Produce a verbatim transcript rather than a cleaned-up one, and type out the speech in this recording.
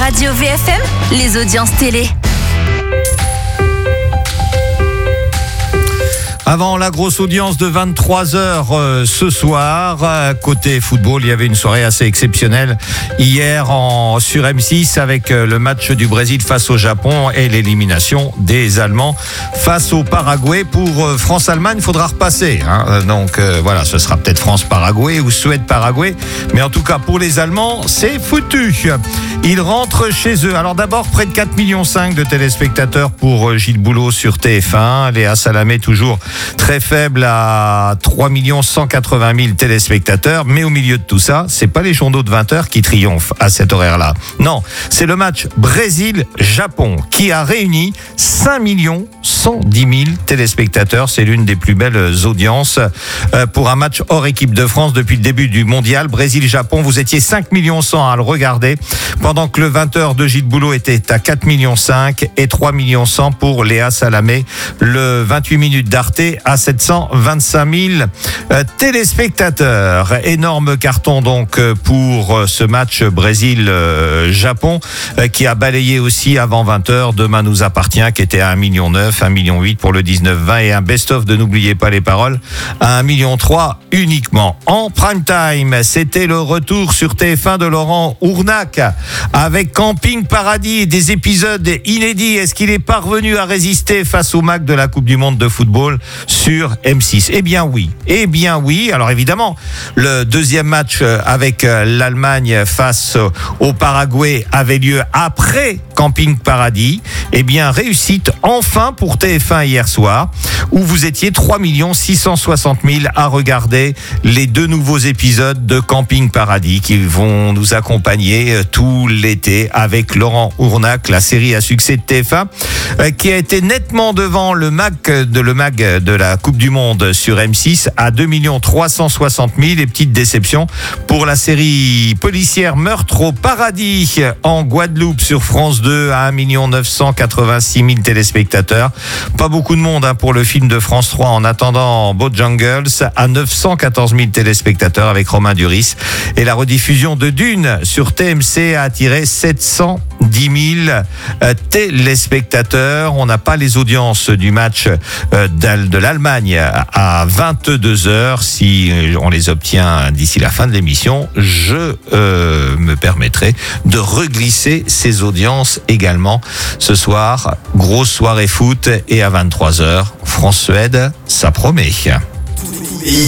Radio V F M, les audiences télé. Avant la grosse audience de vingt-trois heures euh, ce soir, euh, côté football, il y avait une soirée assez exceptionnelle hier en, sur M six avec euh, le match du Brésil face au Japon et l'élimination des Allemands face au Paraguay. Pour euh, France-Allemagne, il faudra repasser. Hein. Donc euh, voilà, ce sera peut-être France-Paraguay ou Suède-Paraguay. Mais en tout cas, pour les Allemands, c'est foutu. Ils rentrent chez eux. Alors d'abord, près de quatre virgule cinq millions de téléspectateurs pour euh, Gilles Boulot sur T F un. Léa Salamé toujours très faible à trois millions cent quatre-vingt mille téléspectateurs. Mais au milieu de tout ça, c'est pas les journaux de vingt heures qui triomphent à cet horaire-là. Non, c'est le match Brésil-Japon qui a réuni cinq millions cent dix mille téléspectateurs. C'est l'une des plus belles audiences pour un match hors équipe de France depuis le début du mondial. Brésil-Japon, vous étiez cinq millions cent à le regarder, pendant que le vingt heures de Gilles Boulot était à quatre millions cinq et trois millions cent pour Léa Salamé. Le vingt-huit minutes d'Arte à sept cent vingt-cinq mille euh, téléspectateurs. Énorme carton donc pour euh, ce match Brésil-Japon euh, qui a balayé aussi avant vingt heures Demain nous appartient qui était à un million neuf, un million huit pour le dix-neuf vingt et un best-of de N'oubliez pas les paroles à un million trois uniquement. En prime time, c'était le retour sur T F un de Laurent Ournac avec Camping Paradis, des épisodes inédits. Est-ce qu'il est parvenu à résister face au Mac de la Coupe du Monde de football sur M six? Eh bien oui, eh bien oui. Alors évidemment, le deuxième match avec l'Allemagne face au Paraguay avait lieu après Camping Paradis. Eh bien, réussite enfin pour T F un hier soir, où vous étiez trois millions six cent soixante mille à regarder les deux nouveaux épisodes de Camping Paradis qui vont nous accompagner tout l'été avec Laurent Ournac, la série à succès de T F un, qui a été nettement devant le Mac de le Mag de la Coupe du Monde sur M six à deux millions trois cent soixante mille. Et petite déception pour la série policière Meurtre au Paradis en Guadeloupe sur France deux à un million neuf cent quatre-vingt-six mille téléspectateurs. Pas beaucoup de monde hein, pour le film de France trois En attendant Bojangles à neuf cent quatorze mille téléspectateurs avec Romain Duris. Et la rediffusion de Dune sur T M C a attiré sept cent dix mille euh, téléspectateurs. On n'a pas les audiences du match euh, de l'Allemagne à vingt-deux heures. Si on les obtient d'ici la fin de l'émission, je euh, me permettrai de reglisser ces audiences également ce soir. Grosse soirée foot et à vingt-trois heures, France-Suède, ça promet.